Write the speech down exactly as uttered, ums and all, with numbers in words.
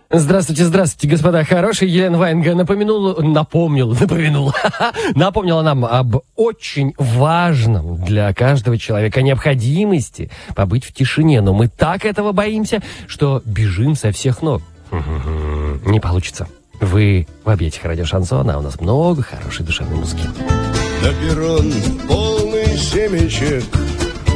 Здравствуйте, здравствуйте, господа хорошие. Елена Ваенга напомянула, напомнила, напомянула, напомнила нам об очень важном для каждого человека необходимости побыть в тишине. Но мы так этого боимся, что бежим со всех ног. Не получится. Вы в объятиях радио Шансон, а у нас много хорошей душевной музыки. На перрон полный семечек